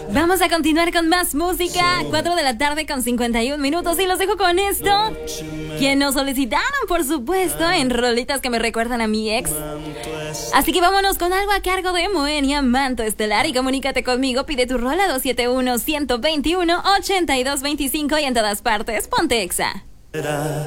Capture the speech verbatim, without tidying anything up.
Vamos a continuar con más música. cuatro de la tarde con cincuenta y un minutos. Y los dejo con esto, que nos solicitaron, por supuesto, en rolitas que me recuerdan a mi ex. Así que vámonos con algo a cargo de Moenia, Manto Estelar. Y comunícate conmigo, pide tu rola dos siete uno, uno dos uno, ocho dos dos cinco y en todas partes, ponte Exa.